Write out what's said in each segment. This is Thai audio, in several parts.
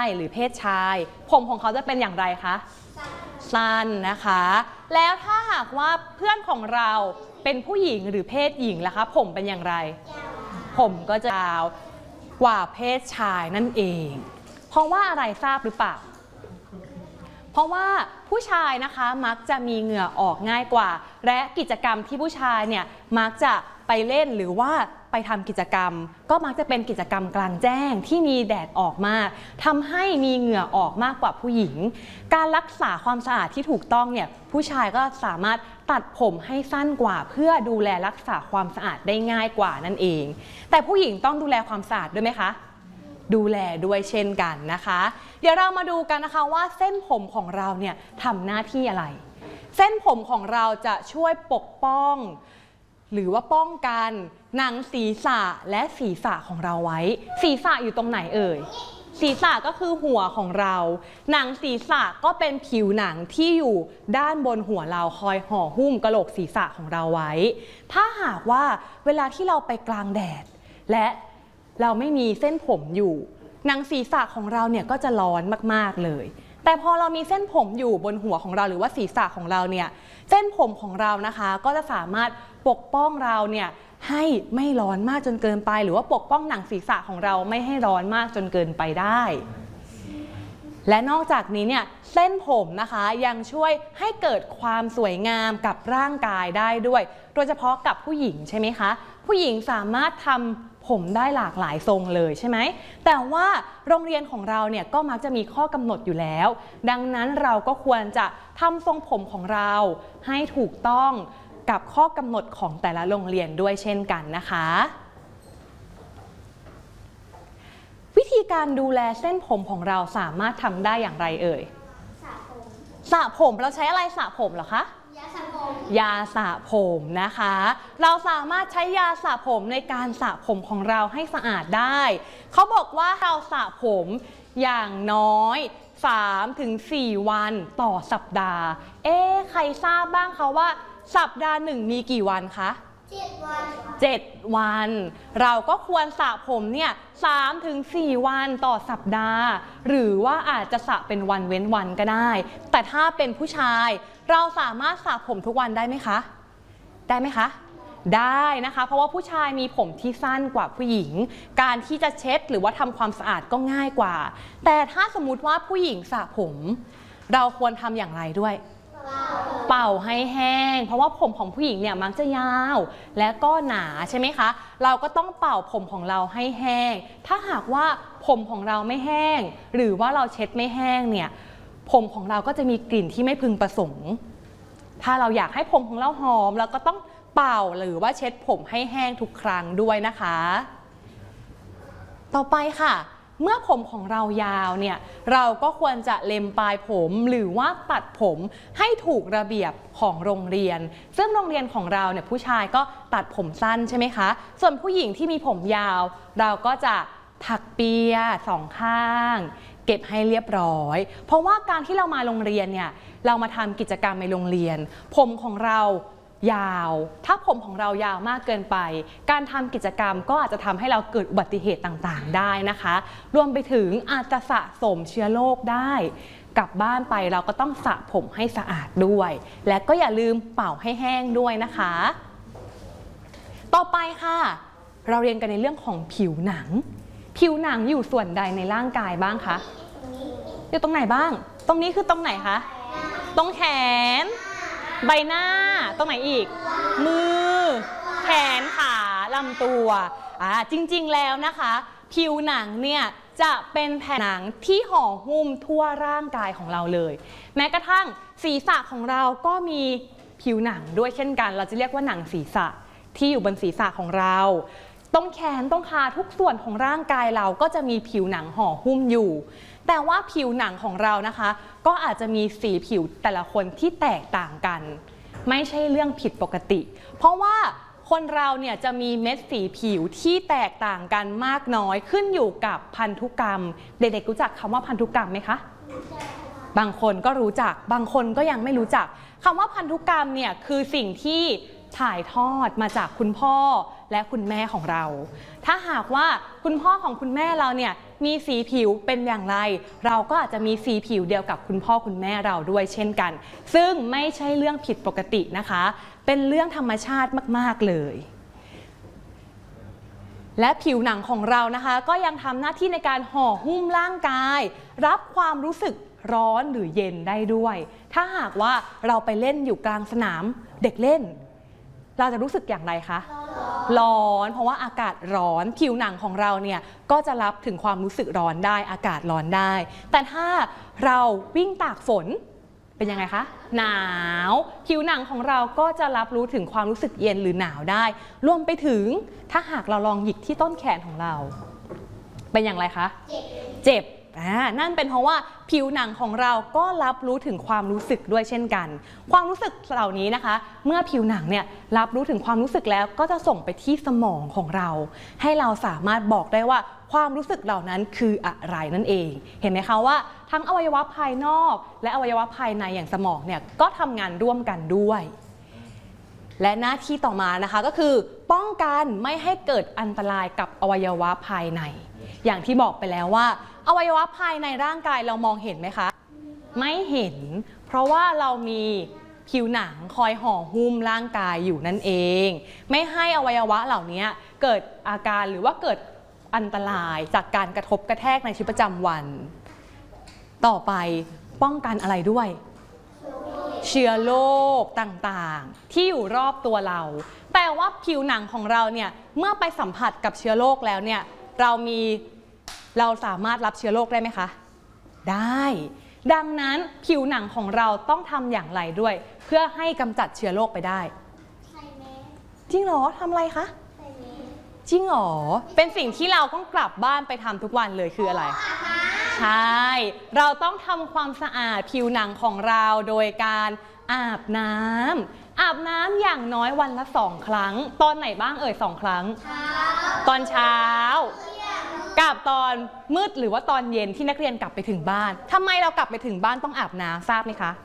หรือเพศชายผมของเขาจะเป็นอย่างไรคะสั้นนะคะแล้วถ้าหากว่าเพื่อนของเราเป็นผู้หญิงหรือเพศหญิงล่ะคะผมเป็นอย่างไรผมก็จะยาวกว่าเพศชายนั่นเองเพราะว่าอะไรทราบหรือเปล่าเพราะว่าผู้ชายนะคะมักจะมีเหงื่อออกง่ายกว่าและกิจกรรมที่ผู้ชายเนี่ยมักจะไปเล่นหรือว่าไปทำกิจกรรมก็มักจะเป็นกิจกรรมกลางแจ้งที่มีแดดออกมากทำให้มีเหงื่อออกมากกว่าผู้หญิงการรักษาความสะอาดที่ถูกต้องเนี่ยผู้ชายก็สามารถตัดผมให้สั้นกว่าเพื่อดูแลรักษาความสะอาดได้ง่ายกว่านั่นเองแต่ผู้หญิงต้องดูแลความสะอาดด้วยไหมคะดูแลด้วยเช่นกันนะคะเดี๋ยวเรามาดูกันนะคะว่าเส้นผมของเราเนี่ยทำหน้าที่อะไรเส้นผมของเราจะช่วยปกป้องหรือว่าป้องกันหนังศีรษะและศีรษะของเราไว้ศีรษะอยู่ตรงไหนเอ่ยศีรษะก็คือหัวของเราหนังศีรษะก็เป็นผิวหนังที่อยู่ด้านบนหัวเราคอยห่อหุ้มกะโหลกศีรษะของเราไว้ถ้าหากว่าเวลาที่เราไปกลางแดดและเราไม่มีเส้นผมอยู่หนังศีรษะของเราเนี่ยก็จะร้อนมากๆเลยแต่พอเรามีเส้นผมอยู่บนหัวของเราหรือว่าศีรษะของเราเนี่ยเส้นผมของเรานะคะก็จะสามารถปกป้องเราเนี่ยให้ไม่ร้อนมากจนเกินไปหรือว่าปกป้องหนังศีรษะของเราไม่ให้ร้อนมากจนเกินไปได้และนอกจากนี้เนี่ยเส้นผมนะคะยังช่วยให้เกิดความสวยงามกับร่างกายได้ด้วยโดยเฉพาะกับผู้หญิงใช่ไหมคะผู้หญิงสามารถทำผมได้หลากหลายทรงเลยใช่ไหมแต่ว่าโรงเรียนของเราเนี่ยก็มักจะมีข้อกำหนดอยู่แล้วดังนั้นเราก็ควรจะทำทรงผมของเราให้ถูกต้องกับข้อกำหนดของแต่ละโรงเรียนด้วยเช่นกันนะคะวิธีการดูแลเส้นผมของเราสามารถทำได้อย่างไรเอ่ยสระผมเราใช้อะไรสระผมเหรอคะยาสระผมนะคะเราสามารถใช้ยาสระผมในการสระผมของเราให้สะอาดได้เขาบอกว่าเราสระผมอย่างน้อย3-4 วันต่อสัปดาห์ใครทราบบ้างคะว่าสัปดาห์หนึ่งมีกี่วันคะ7 วันเราก็ควรสระผมเนี่ย3-4 วันต่อสัปดาห์หรือว่าอาจจะสระเป็นวันเว้นวันก็ได้แต่ถ้าเป็นผู้ชายเราสามารถสระผมทุกวันได้ไหมคะได้ไหมคะได้นะคะเพราะว่าผู้ชายมีผมที่สั้นกว่าผู้หญิงการที่จะเช็ดหรือว่าทำความสะอาดก็ง่ายกว่าแต่ถ้าสมมุติว่าผู้หญิงสระผมเราควรทำอย่างไรด้วยเป่าให้แห้งเพราะว่าผมของผู้หญิงเนี่ยมักจะยาวและก็หนาใช่ไหมคะเราก็ต้องเป่าผมของเราให้แห้งถ้าหากว่าผมของเราไม่แห้งหรือว่าเราเช็ดไม่แห้งเนี่ยผมของเราก็จะมีกลิ่นที่ไม่พึงประสงค์ถ้าเราอยากให้ผมของเราหอมเราก็ต้องเป่าหรือว่าเช็ดผมให้แห้งทุกครั้งด้วยนะคะต่อไปค่ะเมื่อผมของเรายาวเนี่ยเราก็ควรจะเล็มปลายผมหรือว่าตัดผมให้ถูกระเบียบของโรงเรียนซึ่งโรงเรียนของเราเนี่ยผู้ชายก็ตัดผมสั้นใช่ไหมคะส่วนผู้หญิงที่มีผมยาวเราก็จะถักเปีย2 ข้างเก็บให้เรียบร้อยเพราะว่าการที่เรามาโรงเรียนเนี่ยเรามาทำกิจกรรมในโรงเรียนผมของเรายาวถ้าผมของเรายาวมากเกินไปการทำกิจกรรมก็อาจจะทำให้เราเกิดอุบัติเหตุต่างๆได้นะคะรวมไปถึงอาจจะสะสมเชื้อโรคได้กลับบ้านไปเราก็ต้องสระผมให้สะอาดด้วยและก็อย่าลืมเป่าให้แห้งด้วยนะคะต่อไปค่ะเราเรียนกันในเรื่องของผิวหนังอยู่ส่วนใดในร่างกายบ้างคะอยู่ตรงไหนบ้างตรงนี้คือตรงไหนคะตรงแขนใบหน้าตรงไหนอีกมือแขนขาลำตัวจริงๆแล้วนะคะผิวหนังเนี่ยจะเป็นแผ่นหนังที่ห่อหุ้มทั่วร่างกายของเราเลยแม้กระทั่งศีรษะของเราก็มีผิวหนังด้วยเช่นกันเราจะเรียกว่าหนังศีรษะที่อยู่บนศีรษะของเราตรงแขนตรงขาทุกส่วนของร่างกายเราก็จะมีผิวหนังห่อหุ้มอยู่แต่ว่าผิวหนังของเรานะคะก็อาจจะมีสีผิวแต่ละคนที่แตกต่างกันไม่ใช่เรื่องผิดปกติเพราะว่าคนเราเนี่ยจะมีเม็ดสีผิวที่แตกต่างกันมากน้อยขึ้นอยู่กับพันธุกรรมเด็กๆรู้จักคำว่าพันธุกรรมไหมคะบางคนก็รู้จักบางคนก็ยังไม่รู้จักคำว่าพันธุกรรมเนี่ยคือสิ่งที่ถ่ายทอดมาจากคุณพ่อและคุณแม่ของเราถ้าหากว่าคุณพ่อของคุณแม่เราเนี่ยมีสีผิวเป็นอย่างไรเราก็อาจจะมีสีผิวเดียวกับคุณพ่อคุณแม่เราด้วยเช่นกันซึ่งไม่ใช่เรื่องผิดปกตินะคะเป็นเรื่องธรรมชาติมากๆเลยและผิวหนังของเรานะคะก็ยังทำหน้าที่ในการห่อหุ้มร่างกายรับความรู้สึกร้อนหรือเย็นได้ด้วยถ้าหากว่าเราไปเล่นอยู่กลางสนามเด็กเล่นเราจะรู้สึกอย่างไรคะร้อนเพราะว่าอากาศร้อนผิวหนังของเราเนี่ยก็จะรับถึงความรู้สึกร้อนได้อากาศร้อนได้แต่ถ้าเราวิ่งตากฝนเป็นยังไงคะหนาวผิวหนังของเราก็จะรับรู้ถึงความรู้สึกเย็นหรือหนาวได้รวมไปถึงถ้าหากเราลองหยิกที่ต้นแขนของเราเป็นอย่างไรคะเจ็บนั่นเป็นเพราะว่าผิวหนังของเราก็รับรู้ถึงความรู้สึกด้วยเช่นกันความรู้สึกเหล่านี้นะคะเมื่อผิวหนังเนี่ยรับรู้ถึงความรู้สึกแล้วก็จะส่งไปที่สมองของเราให้เราสามารถบอกได้ว่าความรู้สึกเหล่านั้นคืออะไรนั่นเองเห็นไหมคะว่าทั้งอวัยวะภายนอกและอวัยวะภายในอย่างสมองเนี่ยก็ทำงานร่วมกันด้วยและหน้าที่ต่อมานะคะก็คือป้องกันไม่ให้เกิดอันตรายกับอวัยวะภายในอย่างที่บอกไปแล้วว่าอวัยวะภายในร่างกายเรามองเห็นไหมคะไม่เห็นเพราะว่าเรามีผิวหนังคอยห่อหุ้มร่างกายอยู่นั่นเองไม่ให้อวัยวะเหล่านี้เกิดอาการหรือว่าเกิดอันตรายจากการกระทบกระแทกในชีวิตประจำวันต่อไปป้องกันอะไรด้วยเชื้อโรคต่างๆที่อยู่รอบตัวเราแต่ว่าผิวหนังของเราเนี่ยเมื่อไปสัมผัสกับเชื้อโรคแล้วเนี่ยเราสามารถรับเชื้อโรคได้ไหมคะได้ดังนั้นผิวหนังของเราต้องทำอย่างไรด้วยเพื่อให้กำจัดเชื้อโรคไปได้จริงเหรอทำอะไรคะจริงเหรอเป็นสิ่งที่เราต้องกลับบ้านไปทำทุกวันเลยคืออะไรใช่เราต้องทำความสะอาดผิวหนังของเราโดยการอาบน้ำอย่างน้อยวันละ2 ครั้งตอนไหนบ้าง2 ครั้งตอนเช้ากับตอนมืดหรือว่าตอนเย็นที่นักเรียนกลับไปถึงบ้านทำไมเรากลับไปถึงบ้านต้องอาบน้ำทราบไหมคะ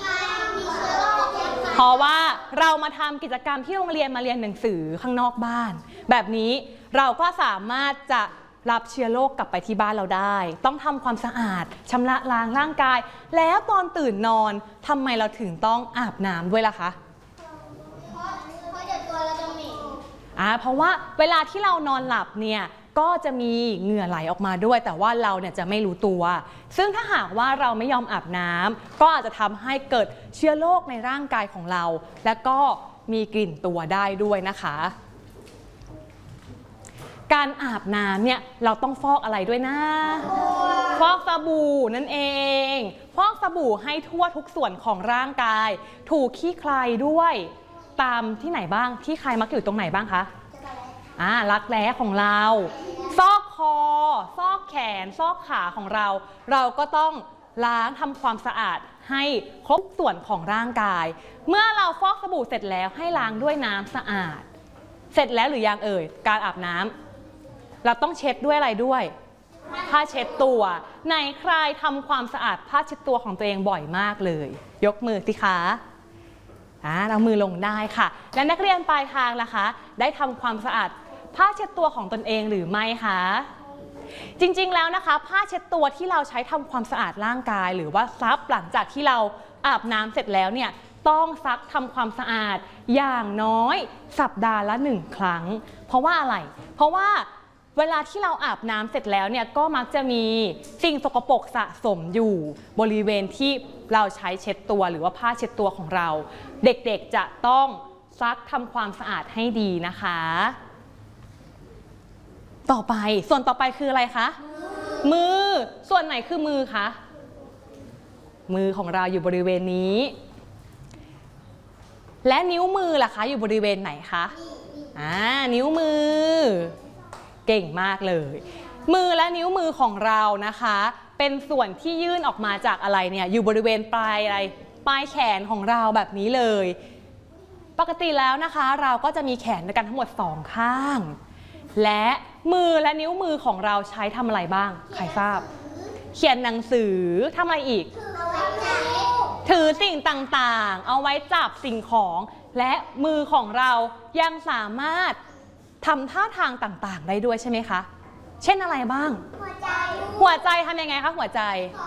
เพราะว่าเรามาทำกิจกรรมที่โรงเรียนมาเรียนหนังสือข้างนอกบ้านแบบนี้เราก็สามารถจะรับเชื้อโรคกลับไปที่บ้านเราได้ต้องทำความสะอาดชำระล้างร่างกายแล้วตอนตื่นนอนทำไมเราถึงต้องอาบน้ำด้วยล่ะคะเพราะเดี๋ยวตัวเราจะเหม็นเพราะว่าเวลาที่เรานอนหลับเนี่ยก็จะมีเหงื่อไหลออกมาด้วยแต่ว่าเราเนี่ยจะไม่รู้ตัวซึ่งถ้าหากว่าเราไม่ยอมอาบน้ำก็อาจจะทำให้เกิดเชื้อโรคในร่างกายของเราและก็มีกลิ่นตัวได้ด้วยนะคะการอาบน้ำเนี่ยเราต้องฟอกอะไรด้วยนะฟอกสบู่นั่นเองฟอกสบู่ให้ทั่วทุกส่วนของร่างกายถูกขี้ใครด้วยตามที่ไหนบ้างที่ใครมักอยู่ตรงไหนบ้างคะรักแร้ของเราซอกคอซอกแขนซอกขาของเราก็ต้องล้างทำความสะอาดให้ครบส่วนของร่างกายเมื่อเราฟอกสบู่เสร็จแล้วให้ล้างด้วยน้ำสะอาดเสร็จแล้วหรือยังการอาบน้ำเราต้องเช็ดด้วยอะไรด้วยผ้าเช็ดตัวไหนใครทำความสะอาดผ้าเช็ดตัวของตัวเองบ่อยมากเลยยกมือสิคะเรามือลงได้ค่ะและนักเรียนปลายทางล่ะคะได้ทำความสะอาดผ้าเช็ดตัวของตนเองหรือไม่คะจริงๆแล้วนะคะผ้าเช็ดตัวที่เราใช้ทำความสะอาดร่างกายหรือว่าซับหลังจากที่เราอาบน้ำเสร็จแล้วเนี่ยต้องซักทำความสะอาดอย่างน้อยสัปดาห์ละ1 ครั้งเพราะว่าอะไรเพราะว่าเวลาที่เราอาบน้ำเสร็จแล้วเนี่ยก็มักจะมีสิ่งสกปรกสะสมอยู่บริเวณที่เราใช้เช็ดตัวหรือว่าผ้าเช็ดตัวของเราเด็กๆจะต้องซักทำความสะอาดให้ดีนะคะต่อไปส่วนต่อไปคืออะไรคะมือส่วนไหนคือมือคะมือของเราอยู่บริเวณนี้และนิ้วมือล่ะคะอยู่บริเวณไหนคะนิ้วมือเก่งมากเลยมือและนิ้วมือของเรานะคะเป็นส่วนที่ยื่นออกมาจากอะไรเนี่ยอยู่บริเวณปลายแขนของเราแบบนี้เลยปกติแล้วนะคะเราก็จะมีแขนด้วยกันทั้งหมด2 ข้างและมือและนิ้วมือของเราใช้ทำอะไรบ้างใครทราบเขียนหนังสือทำอะไรอีกถือสิ่งต่างๆเอาไว้จับสิ่งของและมือของเรายังสามารถทำท่าทางต่างๆได้ด้วยใช่ไหมคะเช่นอะไรบ้างหัวใจทำยังไงคะหัวใจ